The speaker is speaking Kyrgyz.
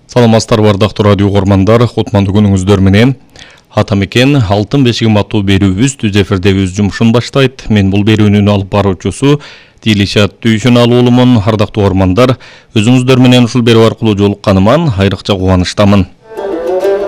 Саламатсыздар бардактуу радио угармандар, кутмандуу күнүңүздөр менен. Атамекен алтын бешигим аттуу берүүбүз түз эфирде өз жумушун баштайт. Мен бул берүүнүн алып баруучусу Дилишат Дүйшүналы уулумун. Ардактуу угармандар, өзүңүздөр менен ушул берүү аркылуу жолукканыман айрыкча кубанычтамын.